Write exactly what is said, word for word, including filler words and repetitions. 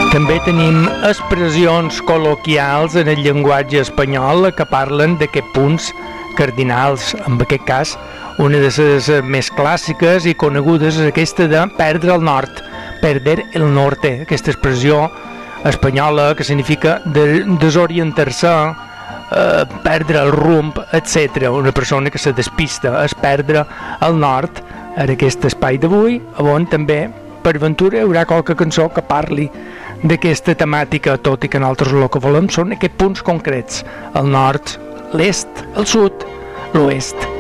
També tenim expressions col·loquials en el llenguatge espanyol que parlen d'aquests punts cardinals. En aquest cas, una de les més clàssiques i conegudes és aquesta de perdre el nord, perder el norte, aquesta expressió espanyola que significa de desorientar-se, eh, perdre el rumb, etcètera. Una persona que se despista és perdre el nord. En aquest espai d'avui, on també, per ventura, hi haurà qualque cançó que parli d'aquesta temàtica, tot i que nosaltres el que volem són aquests punts concrets: el nord, l'est, el sud, l'oest.